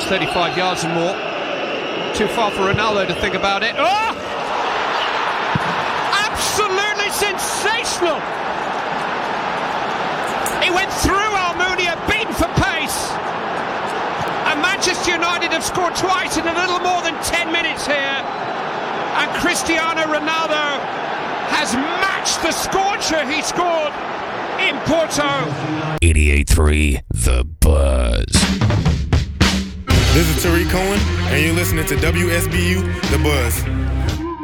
35 yards and more. Too far for Ronaldo to think about it. Oh! Absolutely sensational! He went through Almunia, beaten for pace. And Manchester United have scored twice in a little more than 10 minutes here. And Cristiano Ronaldo has matched the scorcher he scored in Porto. 88.3 The Buzz. This is Tariq Cohen, and you're listening to WSBU The Buzz.